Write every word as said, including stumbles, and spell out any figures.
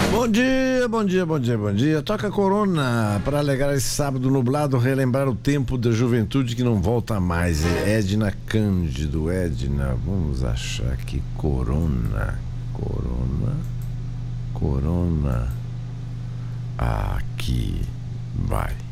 Bom dia, bom dia, bom dia, bom dia. Toca Corona para alegrar esse sábado nublado, relembrar o tempo da juventude que não volta mais. É Edna Cândido, Edna, vamos achar aqui Corona, Corona, Corona. Aqui vai.